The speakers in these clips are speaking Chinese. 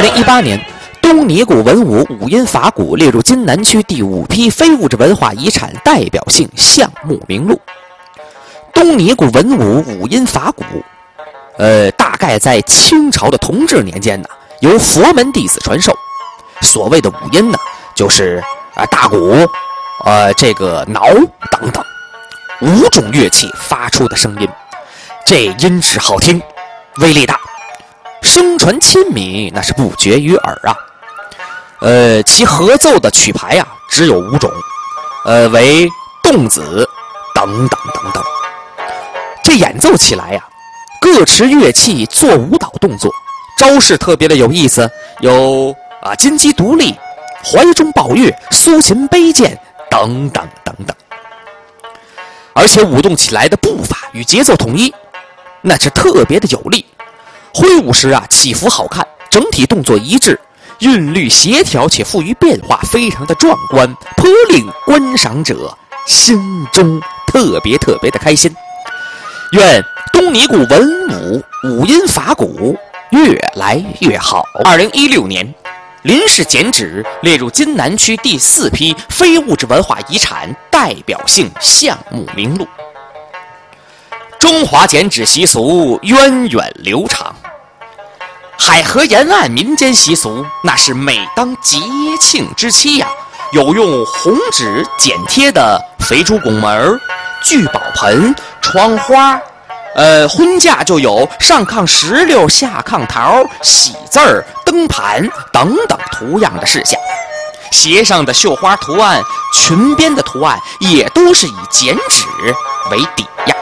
2018年，东尼古文物五音法鼓列入津南区第5批非物质文化遗产代表性项目名录。东尼古文物五音法鼓，大概在清朝的同治年间呢，由佛门弟子传授。所谓的五音呢，就是大鼓、这个铙等等5种乐器发出的声音，这音质好听，威力大，声传亲民，那是不绝于耳啊。其合奏的曲牌啊，只有5种，为动子等等等等。这演奏起来呀，各持乐器做舞蹈动作，招式特别的有意思，有金鸡独立、怀中抱月、苏秦背剑等等等等。而且舞动起来的步伐与节奏统一，那是特别的有力。挥舞时啊，起伏好看，整体动作一致，韵律协调且富于变化，非常的壮观，颇令观赏者心中特别的开心。愿东尼古文武五音法鼓越来越好。2016年，林氏剪纸列入津南区第4批非物质文化遗产代表性项目名录。中华剪纸习俗源远流长，海河沿岸民间习俗，那是每当节庆之期呀，有用红纸剪贴的肥猪拱门、聚宝盆、窗花，婚嫁就有上炕石榴下炕桃、喜字儿、灯盘等等图样的事项。鞋上的绣花图案、裙边的图案也都是以剪纸为底呀。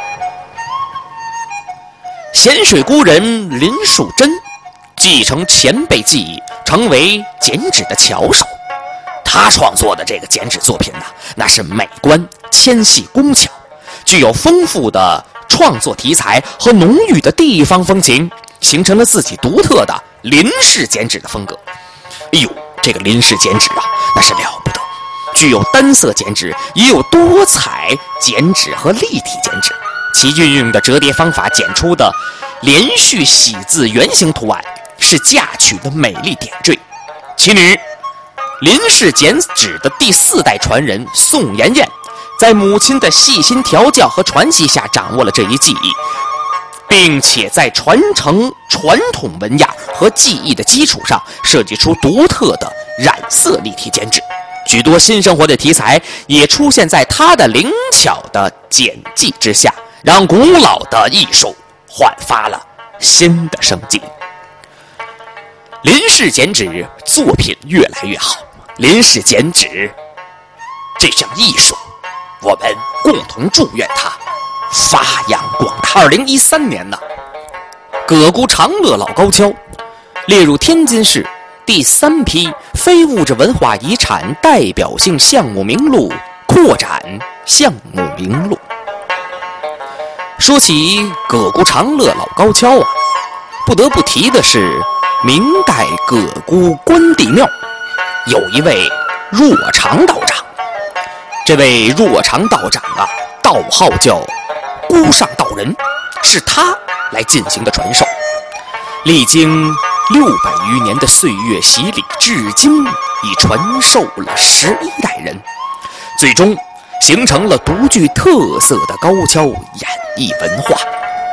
咸水孤人林树珍继承前辈技艺，成为剪纸的巧手。他创作的这个剪纸作品呢，那是美观、纤细、工巧，具有丰富的创作题材和浓郁的地方风情，形成了自己独特的林氏剪纸的风格。哎呦，这个林氏剪纸啊，那是了不得，具有单色剪纸，也有多彩剪纸和立体剪纸。其运用的折叠方法剪出的连续喜字圆形图案，是嫁娶的美丽点缀。其女林氏剪纸的第4代传人宋妍妍，在母亲的细心调教和传习下，掌握了这一技艺，并且在传承传统文雅和技艺的基础上，设计出独特的染色立体剪纸。许多新生活的题材也出现在他的灵巧的剪辑之下，让古老的艺术焕发了新的生机。林氏剪纸作品越来越好，林氏剪纸这项艺术，我们共同祝愿它发扬光大。2013年呢，葛沽长乐老高跷列入天津市第3批非物质文化遗产代表性项目名录扩展项目名录。说起葛沽长乐老高跷啊，不得不提的是明代葛沽关帝庙有一位若长道长。这位若长道长啊，道号叫孤上道人，是他来进行的传授。历经600余年的岁月洗礼，至今已传授了11代人，最终形成了独具特色的高跷演艺文化。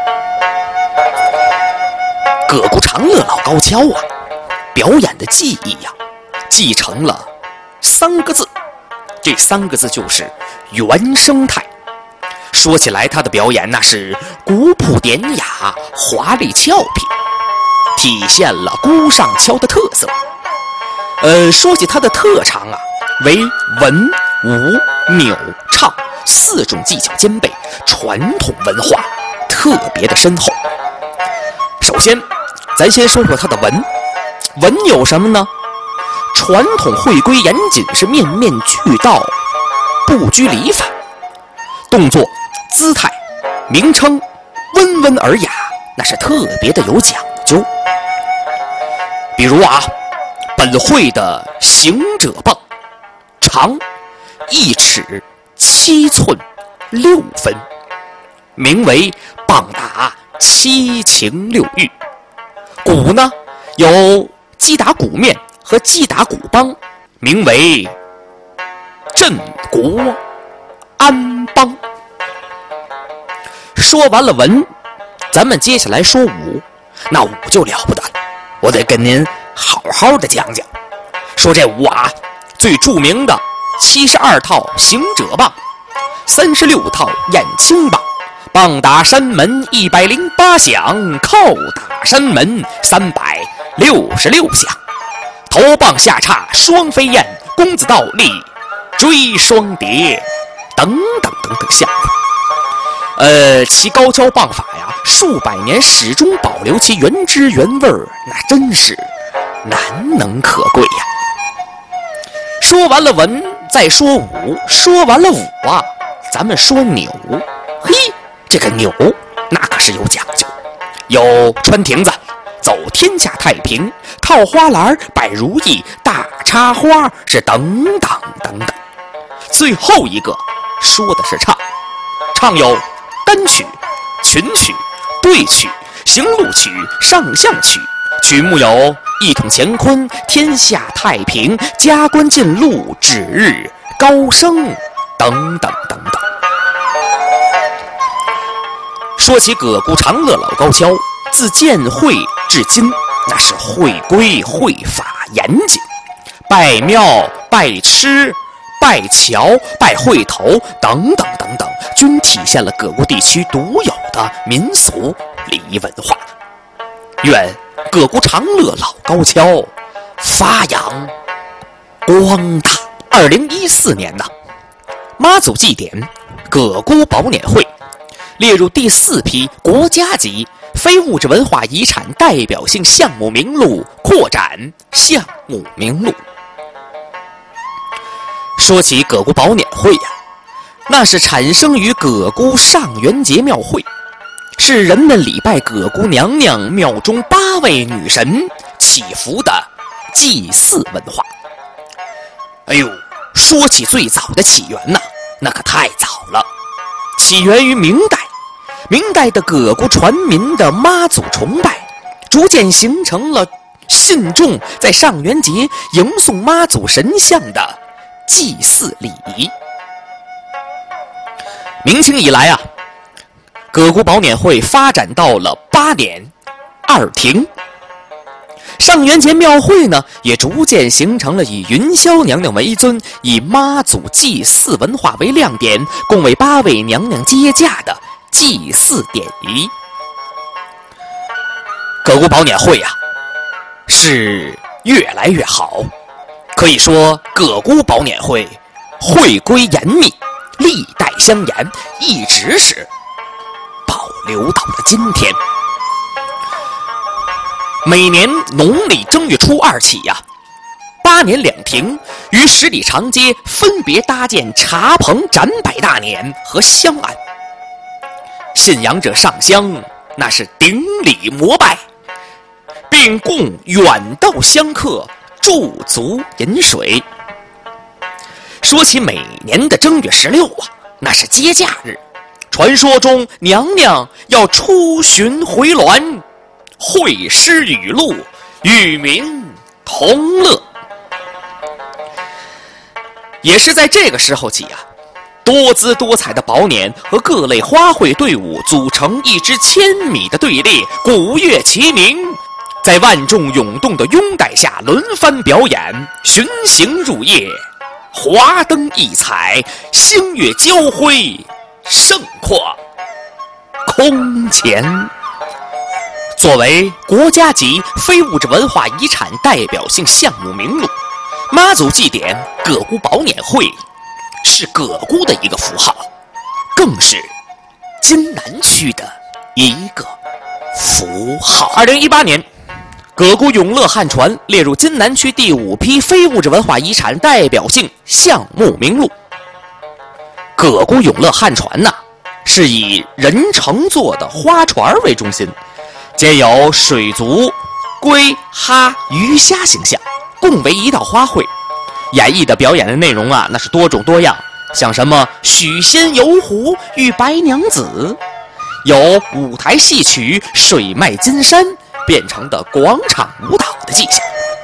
葛沽长乐老高跷啊，表演的技艺呀，继承了3个字，这3个字就是原生态。说起来，他的表演那是古朴典雅、华丽俏皮，体现了孤上跷的特色。说起他的特长啊，为文、武、扭、唱4种技巧兼备，传统文化特别的深厚。首先，咱先说说他的文。文有什么呢？传统会规严谨，是面面俱到，不拘礼法。动作、姿态、名称温文尔雅，那是特别的有讲究。比如啊，本会的行者棒长1尺7寸6分，名为棒打7情6欲。鼓呢有击打鼓面和击打鼓帮，名为镇国安邦。说完了文，咱们接下来说武。那武就了不得了，我得跟您好好的讲讲。说这武啊，最著名的72套行者棒，36套燕青棒，棒打山门108响，靠打山门366响，头棒下叉双飞燕，公子倒立追双蝶，等等等等项目。其高跷棒法呀，数百年始终保留其原汁原味儿，那真是难能可贵呀。说完了文，再说武。说完了武啊，咱们说扭。嘿，这个扭那可是有讲究，有穿亭子、走天下太平、套花篮、摆如意、大插花，是等等等等。最后一个说的是唱，唱有单曲、群曲、对曲、行路曲、上象曲，曲目有一统乾坤、天下太平、加官进禄、指日高升等等等等。说起葛沽长乐老高跷，自建会至今，那是会规会法严谨，拜庙、拜吃、拜桥、拜会头等等等等，均体现了葛沽地区独有的民俗礼仪文化。愿葛沽长乐老高跷发扬光大。2014年呢，妈祖祭典葛沽宝撵会列入第4批国家级非物质文化遗产代表性项目名录扩展项目名录。说起葛沽宝撵会呀，那是产生于葛沽上元节庙会，是人们礼拜葛沽娘娘庙中8位女神祈福的祭祀文化。哎呦，说起最早的起源呐，那可太早了，起源于明代。明代的葛沽传民的妈祖崇拜，逐渐形成了信众在上元节迎送妈祖神像的祭祀礼仪。明清以来啊，葛沽宝撵会发展到了8年2庭。上元节庙会呢，也逐渐形成了以云霄娘娘为尊，以妈祖祭祀文化为亮点，共为8位娘娘接驾的祭祀典仪。葛沽宝撵会呀，是越来越好，可以说葛沽宝撵会会规严密，历代相沿，一直是保留到了今天。每年农历正月初2起呀，8年2庭于10里长街分别搭建茶棚、展摆大撵和香案，信仰者上香，那是顶礼膜拜，并供远道香客驻足饮水。说起每年的正月16啊，那是接驾日，传说中娘娘要出巡回銮，会诗语录，与民同乐。也是在这个时候起啊，多姿多彩的宝撵和各类花卉队伍组成一支1000米的队列，鼓乐齐鸣，在万众涌动的拥戴下轮番表演，巡行入夜，华灯异彩，星月交辉，盛况空前。作为国家级非物质文化遗产代表性项目名录，妈祖祭典葛沽宝撵会是葛沽的一个符号，更是津南区的一个符号。2018年，葛沽永乐汉船列入津南区第5批非物质文化遗产代表性项目名录。葛沽永乐汉船呢，是以人乘坐的花船为中心，皆有水族、龟、哈、鱼虾形象，共为一道花卉。演绎的表演的内容啊，那是多种多样，像什么许仙游湖、遇白娘子，有舞台戏曲、水脉金山变成的广场舞蹈的迹象。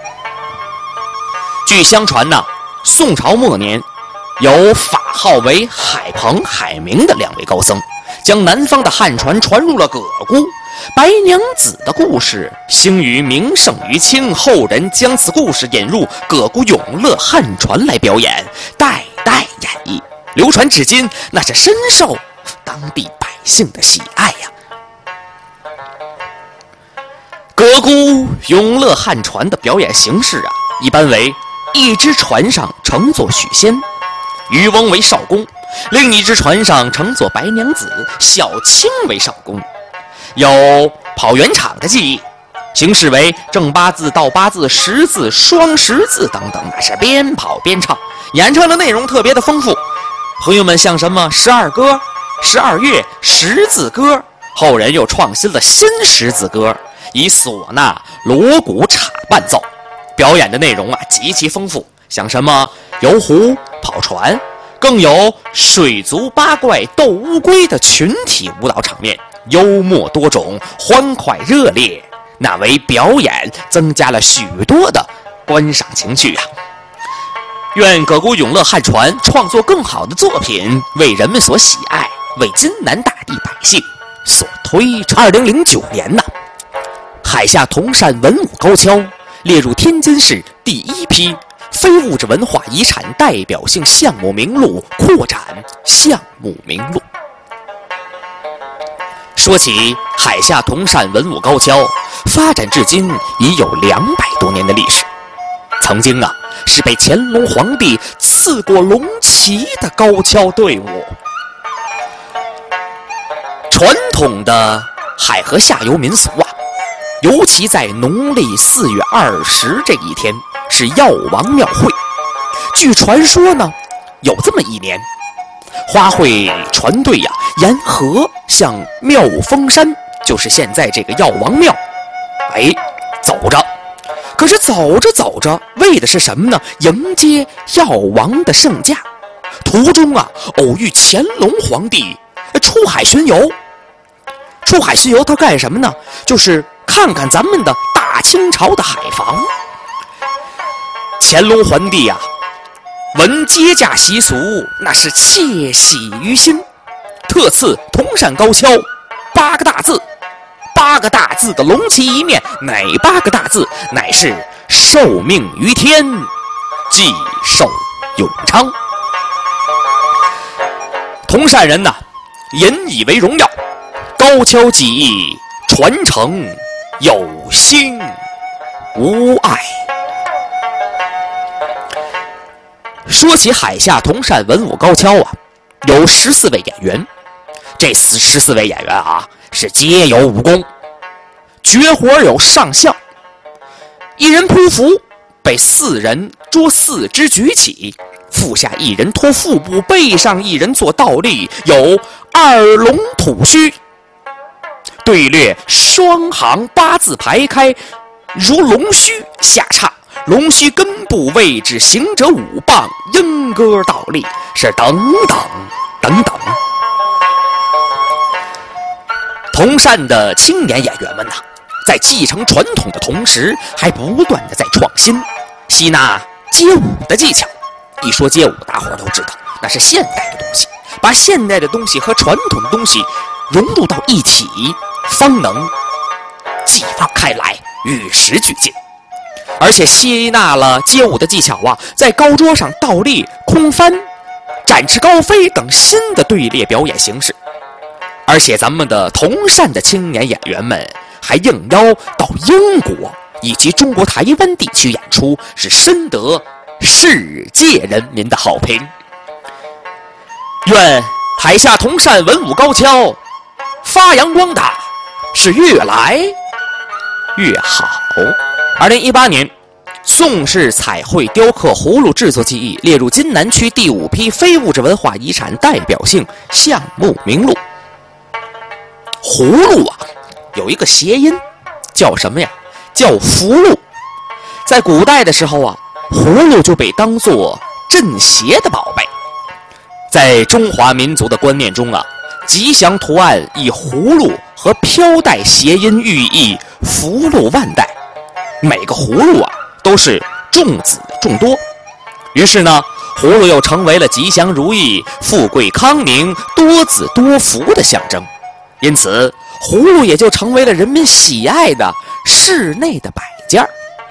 据相传呢，宋朝末年，有法号为海鹏、海明的2位高僧，将南方的汉船传入了葛沽。白娘子的故事兴于名盛于清，后人将此故事引入葛沽永乐汉船来表演，代代演绎，流传至今，那是深受当地百姓的喜爱呀。葛沽永乐汉船的表演形式啊，一般为一只船上乘坐许仙，渔翁为少公，另一只船上乘坐白娘子，小青为少公。有跑圆场的技艺，形式为正八字、倒八字、十字、双十字等等，那是边跑边唱，演唱的内容特别的丰富。朋友们像什么12歌、12乐、十字歌，后人又创新了新十字歌，以唢呐、锣鼓镲伴奏，表演的内容啊极其丰富，像什么游湖、跑船，更有水族八怪、斗乌龟的群体舞蹈场面，幽默多种，欢快热烈，那为表演增加了许多的观赏情趣啊！愿葛沽永乐汉船创作更好的作品，为人们所喜爱，为津南大地百姓所推崇。2009年海下铜山文武高跷列入天津市第1批非物质文化遗产代表性项目名录，扩展项目名录。说起海下铜山文武高跷，发展至今已有200多年的历史。曾经是被乾隆皇帝赐过龙旗的高跷队伍。传统的海河下游民俗尤其在农历4月20这一天是药王庙会。据传说呢，有这么一年，花卉船队沿河向妙峰山，就是现在这个药王庙走着。可是走着走着，为的是什么呢？迎接药王的圣驾。途中偶遇乾隆皇帝出海巡游。出海巡游他干什么呢？就是看看咱们的大清朝的海防。乾隆皇帝闻接驾习俗，那是窃喜于心，特赐铜山高跷8个大字。8个大字的龙旗一面，哪8个大字？乃是受命于天，既寿永昌。铜山人引以为荣耀，高跷技艺传承有兴无碍。说起海下铜山文武高跷有14位演员，这14位演员是皆有武功，绝活有上相，一人匍匐，被4人捉4肢举起，腹下1人托腹部，背上1人做倒立，有2龙吐须。队列双行8字排开，如龙须下叉，龙须根部位置行者5棒，莺歌倒立，是等等等等。铜山的青年演员们在继承传统的同时，还不断的在创新，吸纳街舞的技巧。一说街舞，大伙都知道那是现代的东西，把现代的东西和传统的东西融入到一起，方能继放开来，与时俱进。而且吸纳了街舞的技巧在高桌上倒立、空翻、展翅高飞等新的队列表演形式。而且咱们的铜山的青年演员们还应邀到英国以及中国台湾地区演出，是深得世界人民的好评。愿海下铜山文武高跷发扬光大，是越来越好。2018年，宋式彩绘雕刻葫芦制作技艺列入津南区第5批非物质文化遗产代表性项目名录。葫芦有一个谐音，叫什么呀？叫福禄。在古代的时候葫芦就被当作镇邪的宝贝。在中华民族的观念中吉祥图案以葫芦和飘带谐音，寓意福禄万代。每个葫芦都是重子众多。于是呢，葫芦又成为了吉祥如意、富贵康宁、多子多福的象征，因此葫芦也就成为了人们喜爱的室内的摆件。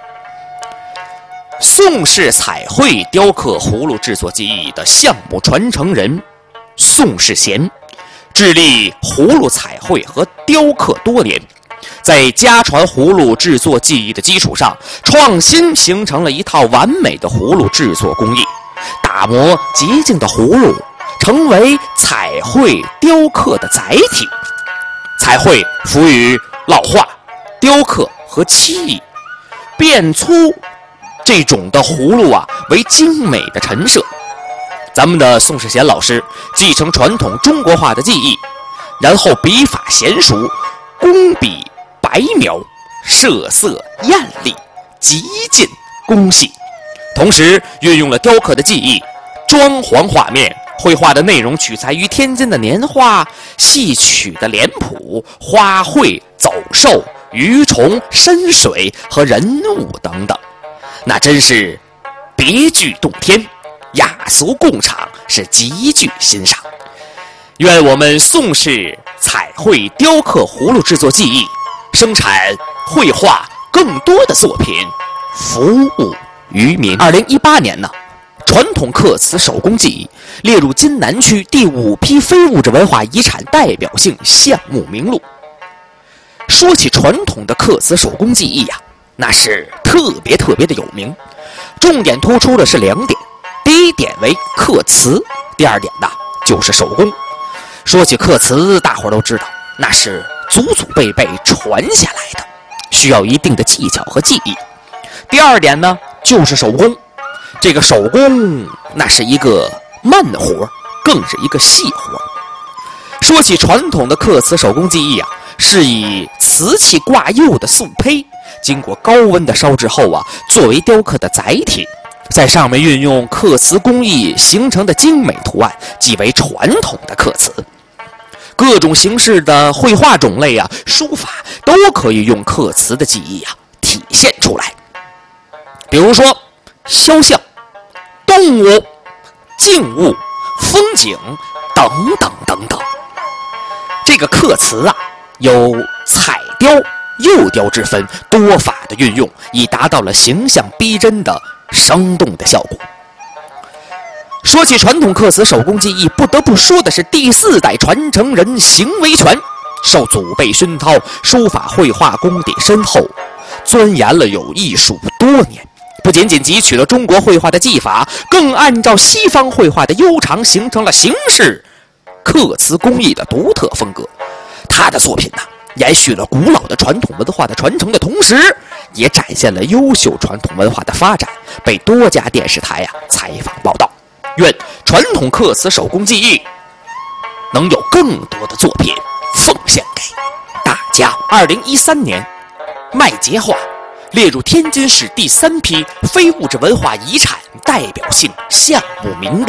宋氏彩绘雕刻葫芦制作技艺的项目传承人宋世贤，致力葫芦彩绘和雕刻多年，在家传葫芦制作技艺的基础上，创新形成了一套完美的葫芦制作工艺，打磨洁净的葫芦成为彩绘雕刻的载体。彩绘赋予烙画、雕刻和漆艺，变粗这种的葫芦为精美的陈设。咱们的宋世贤老师继承传统中国画的技艺，然后笔法娴熟，工笔白描，色色艳丽，极尽工细，同时运用了雕刻的技艺，装潢画面。绘画的内容取材于天津的年画、戏曲的脸谱、花卉、走兽、鱼虫、山水和人物等等，那真是别具洞天，雅俗共赏，是极具欣赏。愿我们宋氏彩绘雕刻葫芦制作技艺，生产绘画更多的作品，服务于民。2018年呢，传统刻瓷手工技艺列入津南区第5批非物质文化遗产代表性项目名录。说起传统的刻瓷手工技艺那是特别的有名，重点突出的是2点。第一点为刻瓷，第二点就是手工。说起刻瓷，大伙都知道，那是祖祖辈辈传下来的，需要一定的技巧和技艺。第二点呢，就是手工。这个手工那是一个慢活，更是一个细活。说起传统的刻瓷手工技艺是以瓷器挂釉的素胚，经过高温的烧制后作为雕刻的载体，在上面运用刻瓷工艺形成的精美图案，即为传统的刻瓷。各种形式的绘画种类书法都可以用刻瓷的技艺体现出来。比如说肖像、动物、静物、风景等等等等。这个刻瓷有彩雕、釉雕之分，多法的运用，以达到了形象逼真的生动的效果。说起传统刻瓷手工技艺，不得不说的是第4代传承人邢维全，受祖辈熏陶，书法绘画功底深厚，钻研了有艺术多年。不仅仅汲取了中国绘画的技法，更按照西方绘画的悠长，形成了形式刻瓷工艺的独特风格。他的作品延续了古老的传统文化的传承的同时，也展现了优秀传统文化的发展，被多家电视台采访报道。愿传统刻瓷手工技艺能有更多的作品奉献给大家。2013年，麦秸画列入天津市第3批非物质文化遗产代表性项目名录。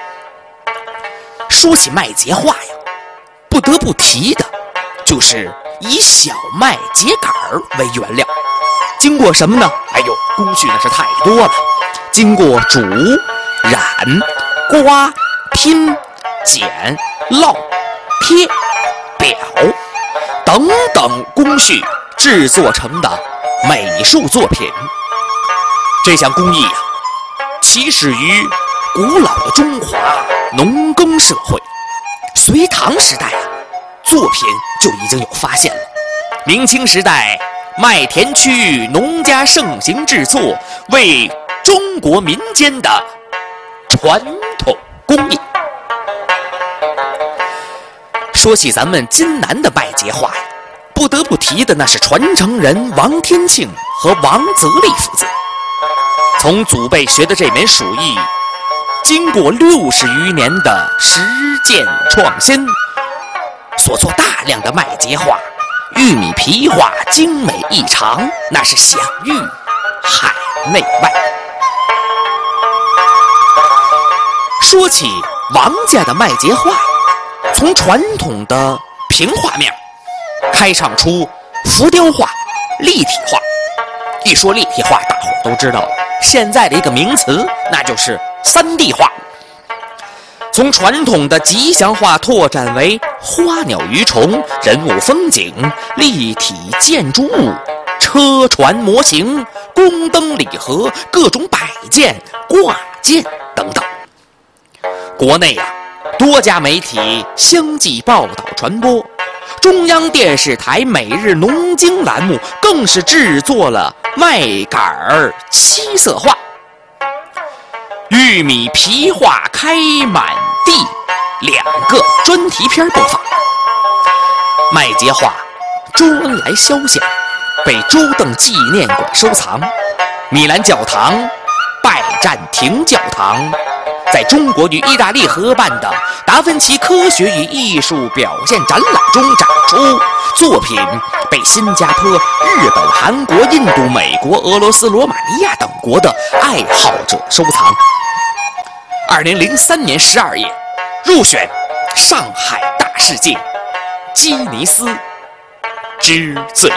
说起麦秸画不得不提的就是以小麦秸秆为原料，经过什么呢？工序那是太多了，经过煮、染、刮、拼、剪、烙、贴、裱等等工序制作成的美术作品。这项工艺起始于古老的中华农耕社会，隋唐时代作品就已经有发现了。明清时代，麦田区农家盛行制作，为中国民间的传统工艺。说起咱们津南的麦秸画不得不提的那是传承人王天庆和王泽利父子。从祖辈学的这门手艺，经过60余年的实践创新，所做大量的麦秸画、玉米皮画精美异常，那是享誉海内外。说起王家的麦秸画，从传统的平画面开创出浮雕画、立体画。一说立体画，大伙都知道现在的一个名词，那就是3D 画。从传统的吉祥画拓展为花鸟鱼虫、人物风景、立体建筑物、车船模型、宫灯礼盒、各种摆件、挂件等等。国内多家媒体相继报道传播，中央电视台每日农经栏目更是制作了麦秆七色画、玉米皮画开满地2个专题片播放。麦秸画周恩来肖像被周邓纪念馆收藏，米兰教堂、拜占庭教堂在中国与意大利合办的达芬奇科学与艺术表现展览中展出，作品被新加坡、日本、韩国、印度、美国、俄罗斯、罗马尼亚等国的爱好者收藏。2003年12月入选上海大世界吉尼斯之最。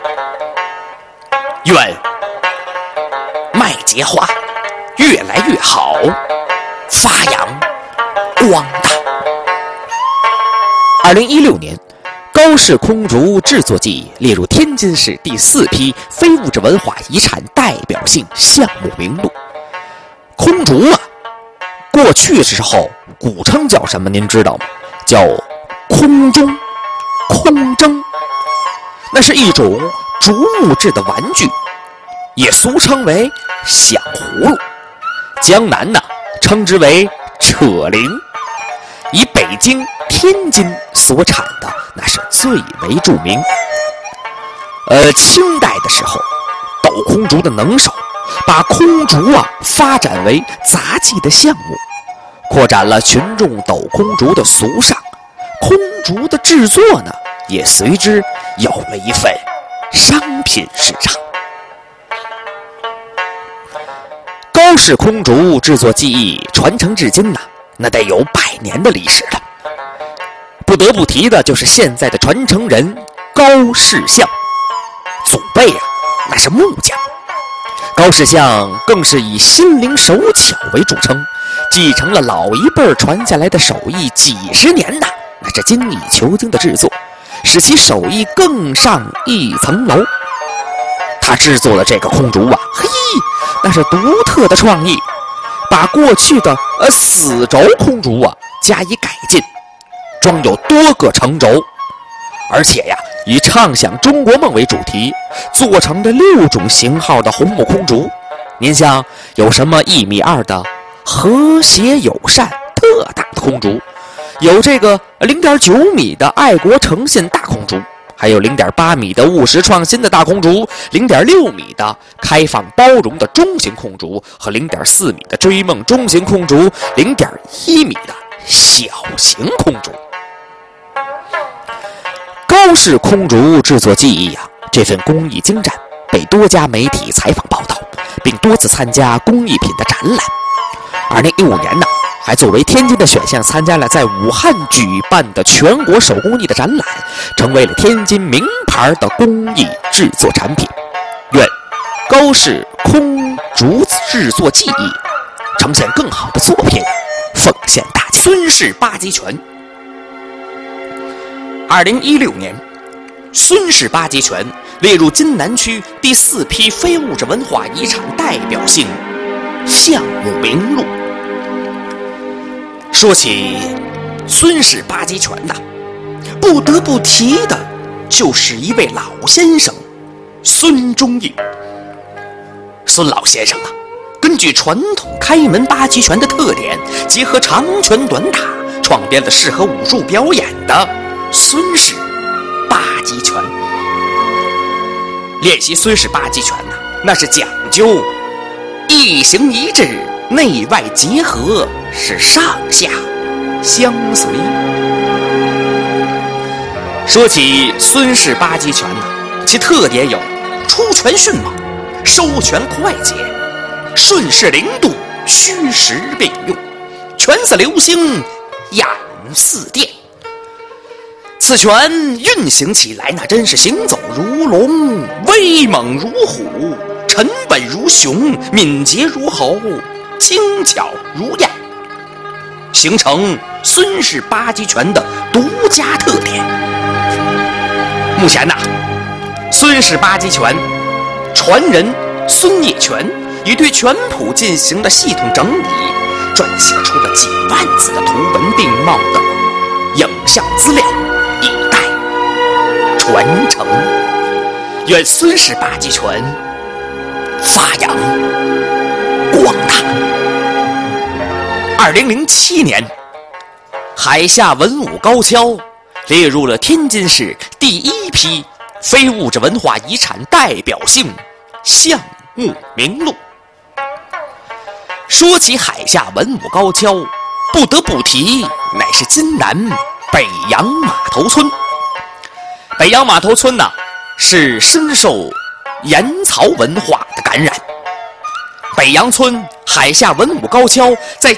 愿麦秸花越来越好，发扬光大。2016年，高氏空竹制作技艺列入天津市第4批非物质文化遗产代表性项目名录。空竹过去的时候古称叫什么您知道吗？叫空钟、空筝，那是一种竹木制的玩具，也俗称为响葫芦。江南称之为扯铃，以北京、天津所产的那是最为著名。清代的时候，斗空竹的能手把空竹发展为杂技的项目，扩展了群众斗空竹的俗尚，空竹的制作也随之有了一份商品市场。高氏空竹制作技艺传承至今那得有100年的历史了。不得不提的就是现在的传承人高士相，祖辈那是木匠。高士相更是以心灵手巧为著称，继承了老一辈传下来的手艺几十年那是精益求精的制作，使其手艺更上一层楼。他制作的这个空竹那是独特的创意，把过去的死轴空竹加以改进，装有多个承轴，而且以畅想中国梦为主题，做成了6种型号的红木空竹。您像有什么1.2米的和谐友善特大的空竹，有这个0.9米的爱国诚信大空竹，还有0.8米的务实创新的大空竹，0.6米的开放包容的中型空竹，和0.4米的追梦中型空竹，0.1米的小型空竹。高氏空竹制作技艺这份工艺精湛，被多家媒体采访报道，并多次参加工艺品的展览。2015年还作为天津的选项参加了在武汉举办的全国手工艺的展览，成为了天津名牌的工艺制作产品。愿高氏空竹制作技艺呈现更好的作品，奉献大家。孙氏八极拳，2016年，孙氏八极拳列入津南区第4批非物质文化遗产代表性项目名录。说起孙氏八极拳不得不提的就是一位老先生孙中义。孙老先生根据传统开门八极拳的特点，结合长拳短打，创编了适合武术表演的孙氏八极拳。练习孙氏八极拳那是讲究一形一致，内外结合，是上下相随。说起孙氏八极拳其特点有出拳迅猛，收拳快捷，顺势灵动，虚实并用，拳似流星，眼似电。此拳运行起来那真是行走如龙，威猛如虎，沉稳如熊，敏捷如猴，精巧如燕，形成孙氏八极拳的独家特点。目前呐，孙氏八极拳传人孙业全已对拳谱进行了系统整理，撰写出了几万字的图文并茂的影像资料，以待传承。愿孙氏八极拳发扬光大。2007年，海下文武高跷列入了天津市第一批非物质文化遗产代表性项目名录。说起海下文武高跷，不得不提乃是津南北洋码头村。北洋码头村呢，是深受盐曹文化的感染。北洋村海下文武高跷在